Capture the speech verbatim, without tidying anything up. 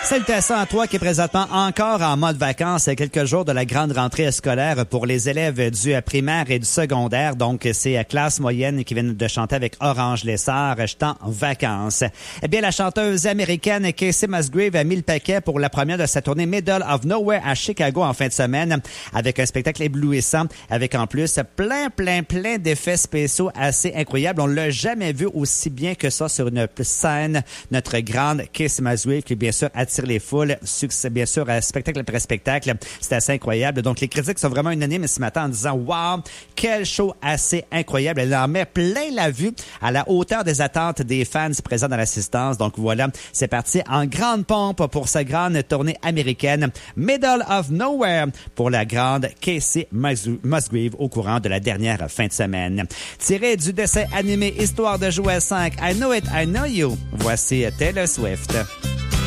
Salutations à toi qui est présentement encore en mode vacances à quelques jours de la grande rentrée scolaire pour les élèves du primaire et du secondaire. Donc, c'est classe moyenne qui viennent de chanter avec Orange Lessard, « J'étais en vacances ». Eh bien, la chanteuse américaine Kacey Musgrave a mis le paquet pour la première de sa tournée Middle of Nowhere à Chicago en fin de semaine avec un spectacle éblouissant, avec en plus plein, plein, plein d'effets spéciaux assez incroyables. On l'a jamais vu aussi bien que ça sur une scène. Notre grande Kacey Musgrave qui, bien sûr, attire les foules, succès, bien sûr, spectacle après spectacle. C'est assez incroyable. Donc, les critiques sont vraiment unanimes ce matin en disant « Wow, quel show assez incroyable ». Elle en met plein la vue à la hauteur des attentes des fans présents dans l'assistance. Donc, voilà, c'est parti en grande pompe pour sa grande tournée américaine Middle of Nowhere pour la grande Kacey Musgrave au courant de la dernière fin de semaine. Tiré du dessin animé Histoire de jouer à cinq, I Know It, I Know You, voici Taylor Swift.